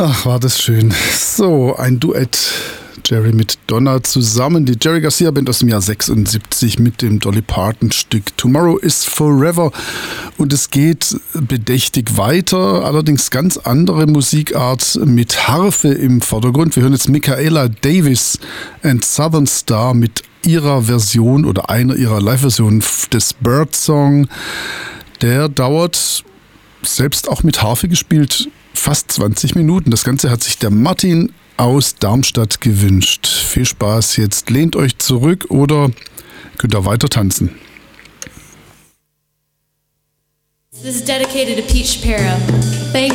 Ach, war das schön. So, ein Duett. Jerry mit Donna zusammen. Die Jerry Garcia Band aus dem Jahr 76 mit dem Dolly Parton Stück Tomorrow is Forever. Und es geht bedächtig weiter, allerdings ganz andere Musikart mit Harfe im Vordergrund. Wir hören jetzt Michaela Davis and Southern Star mit ihrer Version oder einer ihrer Live-Versionen des Bird Song. Der dauert, selbst auch mit Harfe gespielt, fast 20 Minuten. Das Ganze hat sich der Martin aus Darmstadt gewünscht. Viel Spaß jetzt. Lehnt euch zurück oder könnt ihr weiter tanzen. This is dedicated to Peach Parra. Thank